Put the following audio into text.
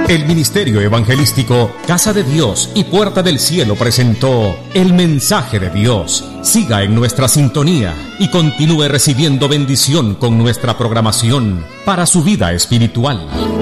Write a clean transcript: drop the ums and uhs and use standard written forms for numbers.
El Ministerio Evangelístico Casa de Dios y Puerta del Cielo presentó El Mensaje de Dios. Siga en nuestra sintonía y continúe recibiendo bendición con nuestra programación para su vida espiritual.